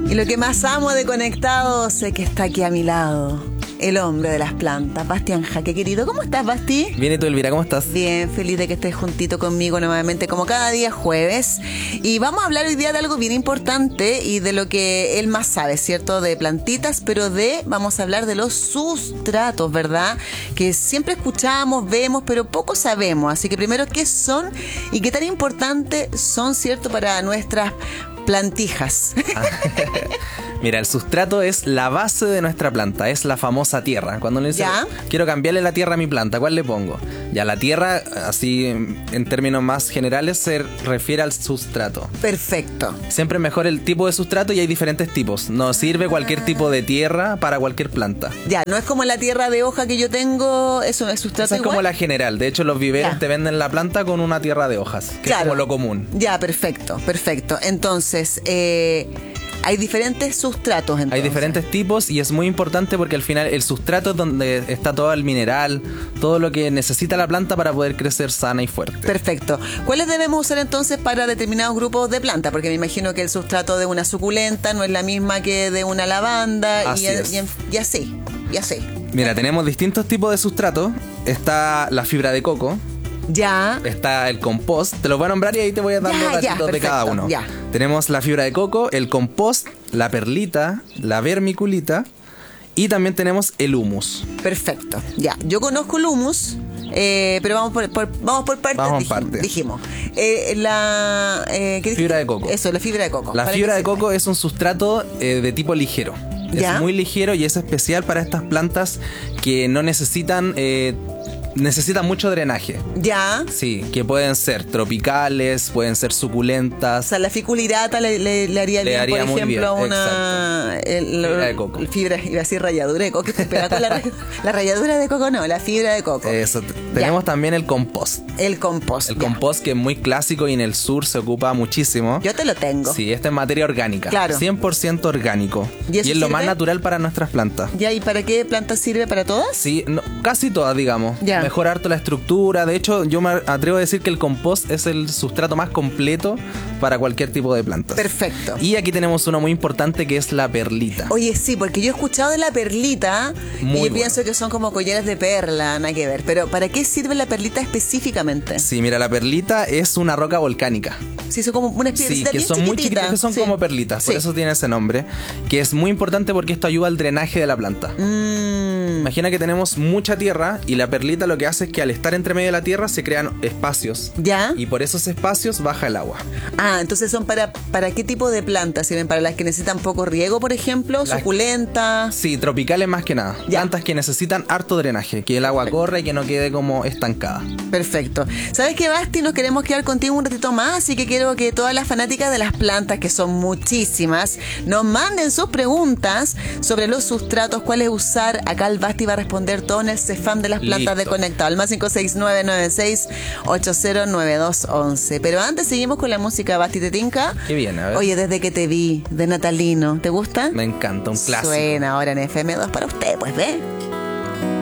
Y lo que más amo de Conectados es que está aquí a mi lado, el hombre de las plantas, Bastián Jaque, querido. ¿Cómo estás, Basti? Bien, ¿y tú, Elvira? ¿Cómo estás? Bien, feliz de que estés juntito conmigo nuevamente, como cada día jueves. Y vamos a hablar hoy día de algo bien importante y de lo que él más sabe, ¿cierto? De plantitas, pero vamos a hablar de los sustratos, ¿verdad? Que siempre escuchamos, vemos, pero poco sabemos. Así que primero, ¿qué son y qué tan importantes son, ¿cierto? Para nuestras plantijas. Mira, el sustrato es la base de nuestra planta, es la famosa tierra. Cuando uno dice, ¿Ya? Quiero cambiarle la tierra a mi planta, ¿cuál le pongo? Ya, la tierra, así en términos más generales, se refiere al sustrato. Perfecto. Siempre es mejor el tipo de sustrato y hay diferentes tipos. No sirve cualquier tipo de tierra para cualquier planta. Ya, no es como la tierra de hoja que yo tengo, eso es sustrato Esa es igual. como la general. De hecho, los viveros Ya. te venden la planta con una tierra de hojas, que es como lo común. Ya, perfecto. Entonces, hay diferentes sustratos, entonces. Hay diferentes tipos y es muy importante porque al final el sustrato es donde está todo el mineral, todo lo que necesita la planta para poder crecer sana y fuerte. Perfecto. ¿Cuáles debemos usar entonces para determinados grupos de plantas? Porque me imagino que el sustrato de una suculenta no es la misma que de una lavanda. Así es. Y así. Mira, tenemos distintos tipos de sustrato. Está la fibra de coco, Ya. está el compost. Te los voy a nombrar y ahí te voy a dar los datitos de cada uno. Ya. Tenemos la fibra de coco, el compost, la perlita, la vermiculita y también tenemos el humus. Perfecto. Ya. Yo conozco el humus. Pero vamos por partes. Vamos por partes. Dijimos. ¿qué dijiste? Fibra de coco. Eso, la fibra de coco. La ¿Para fibra qué de sirve? coco es un sustrato de tipo ligero. ¿Ya? Es muy ligero y es especial para estas plantas que no necesitan mucho drenaje. Ya. Sí, que pueden ser tropicales, pueden ser O suculentas. sea, la ficulirata le haría Le bien, haría por muy ejemplo, bien, una Fibra de coco. Fibra, iba a decir ralladura de coco, que te pega con la ralladura de coco, no, la fibra de coco. Eso. Tenemos también el compost. El compost. El ya. compost que es muy clásico y en el sur se ocupa muchísimo. Yo te lo tengo. Sí, esta es materia orgánica. Claro. 100% orgánico. ¿Y eso es lo sirve? más natural para nuestras plantas. Ya, ¿y para qué planta sirve? ¿Para todas? Sí, casi todas, digamos. Ya. Mejora harto la estructura. De hecho, yo me atrevo a decir que el compost es el sustrato más completo para cualquier tipo de plantas. Perfecto. Y aquí tenemos uno muy importante que es la perlita. Oye, sí, porque yo he escuchado de la perlita y Muy yo bueno. pienso que son como collares de perla, nada que ver. Pero ¿para qué sirve la perlita específicamente? Sí, mira, la perlita es una roca volcánica. Sí, son como una Sí, piedrecita que bien son muy chiquitita. chiquitas, que son Sí. como perlitas, por Sí. eso tiene ese nombre, que es muy importante porque esto ayuda al drenaje de la planta. Imagina que tenemos mucha tierra y la perlita lo que hace es que al estar entre medio de la tierra se crean espacios. ¿Ya? Y por esos espacios baja el agua. Ah, entonces son para qué tipo de plantas sirven, para las que necesitan poco riego, por ejemplo, suculentas. Sí, tropicales más que nada. Ya. Plantas que necesitan harto drenaje, que el agua corra y que no quede como estancada. Perfecto. ¿Sabes qué, Basti? Nos queremos quedar contigo un ratito más, así que quiero que todas las fanáticas de las plantas, que son muchísimas, nos manden sus preguntas sobre los sustratos, cuáles usar. Acá el Basti va a responder todo en el CEFAM de las plantas de Listo. Conectado, al más 56996809211. Pero antes seguimos con la música, Basti, ¿te tinca? Qué bien, a ver. Oye, desde que te vi, de Natalino, ¿te gusta? Me encanta, un clásico. Suena ahora en FM2 para usted, pues, ¿ve?